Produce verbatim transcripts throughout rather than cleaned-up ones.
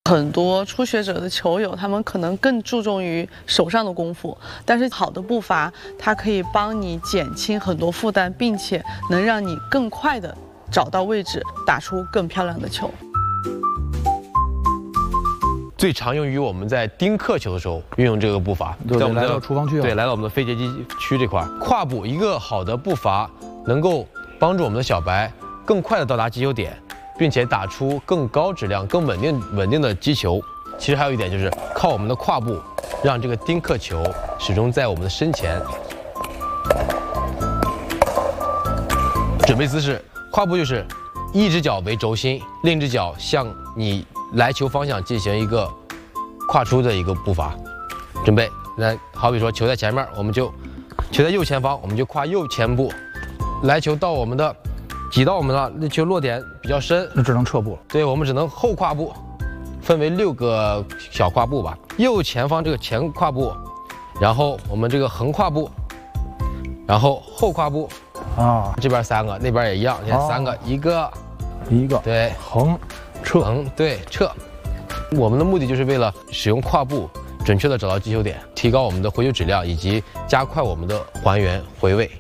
很多初学者的球友，他们可能更注重于手上的功夫，但是好的步伐，它可以帮你减轻很多负担，并且能让你更快的找到位置，打出更漂亮的球。 最常用于我们在盯客球的时候运用这个步伐， 对， 在我们的来到厨房区， 对，来到我们的非截击区这块，跨步一个好的步伐，能够帮助我们的小白更快的到达击球点。 并且打出更高质量、更稳定、稳定的击球。其实还有一点就是靠我们的跨步，让这个丁克球始终在我们的身前。准备姿势，跨步就是一只脚为轴心，另一只脚向你来球方向进行一个跨出的一个步伐。准备，那好比说球在前面，我们就球在右前方，我们就跨右前步，来球到我们的。 挤到我们了，那球落点比较深， 那只能撤步了。 对，我们只能后跨步，分为六个小跨步吧。右前方这个前跨步，然后我们这个横跨步，然后后跨步啊，这边三个，那边也一样，你看三个，一个， 一个， 对， 横，撤， 横，对，撤。我们的目的就是为了使用跨步，准确的找到击球点，提高我们的回球质量，以及加快我们的还原回位。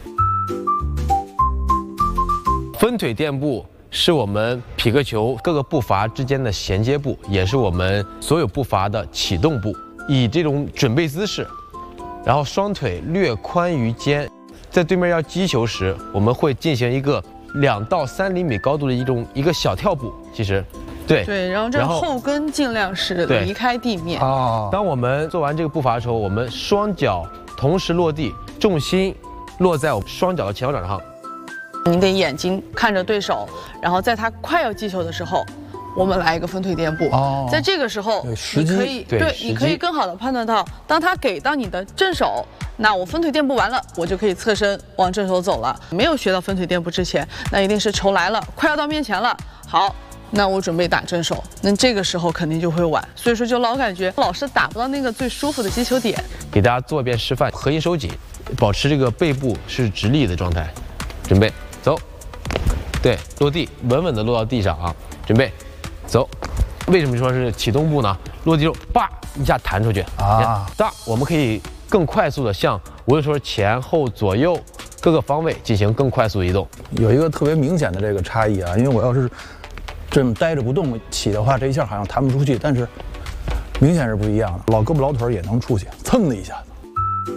分腿垫步是我们匹克球各个步伐之间的衔接步，也是我们所有步伐的启动步。以这种准备姿势，然后双腿略宽于肩，在对面要击球时，我们会进行一个两到三厘米高度的一种一个小跳步。其实，对对，然后这后跟尽量是离开地面啊。当我们做完这个步伐的时候，我们双脚同时落地，重心落在我们双脚的前脚掌上。 你得眼睛看着对手，然后在他快要击球的时候，我们来一个分腿垫步。哦，在这个时候，你可以对，你可以更好的判断到，当他给到你的正手，那我分腿垫步完了，我就可以侧身往正手走了。没有学到分腿垫步之前，那一定是球来了，快要到面前了。好，那我准备打正手，那这个时候肯定就会晚。所以说，就老感觉老是打不到那个最舒服的击球点。 给大家做一遍示范：核心收紧，保持这个背部是直立的状态。准备。 走，对，落地，稳稳的落到地上啊！准备，走。为什么说是启动步呢？落地之后，叭一下弹出去啊！哒，我们可以更快速的向无论说前后左右各个方位进行更快速的移动。 有一个特别明显的这个差异啊，因为我要是这么待着不动起的话，这一下好像弹不出去，但是明显是不一样的。老胳膊老腿也能出去，蹭的一下子。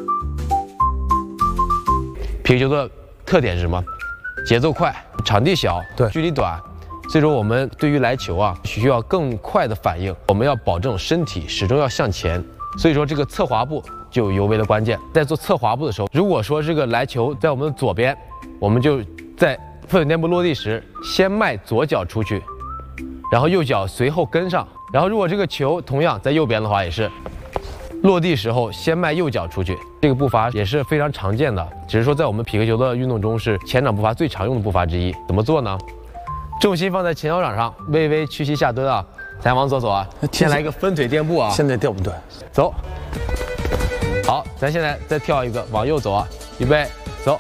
匹克球的特点是什么？ 节奏快，场地小， 对， 距离短，所以说我们对于来球啊，需要更快的反应。我们要保证身体始终要向前，所以说这个侧滑步就尤为的关键。在做侧滑步的时候，如果说这个来球在我们的左边，我们就在分腿垫步落地时，先迈左脚出去，然后右脚随后跟上。然后如果这个球同样在右边的话，也是。 落地时候先迈右脚出去，这个步伐也是非常常见的，只是说在我们匹克球的运动中是前掌步伐最常用的步伐之一。怎么做呢？重心放在前脚掌上，微微屈膝下蹲啊，咱往左走啊，先来一个分腿垫步啊， 现在调不对， 走。好，咱现在再跳一个往右走啊，预备走。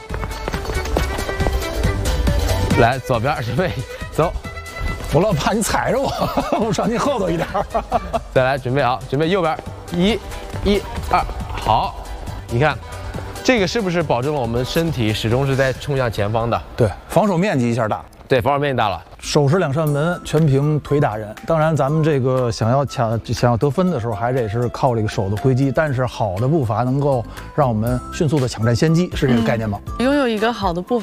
来左边准备走。 我老怕你踩着我，我上你后头一点。 再来，准备好，准备右边，一、一、二，好。你看，这个是不是保证了我们身体始终是在冲向前方的？ 对，防守面积一下大。 对，防守面积大了。 手持两扇门，全凭腿打人。当然，咱们这个想要抢、想要得分的时候，还得是靠这个手的挥击。但是好的步伐能够让我们迅速的抢占先机，是这个概念吗？ 拥有一个好的步伐。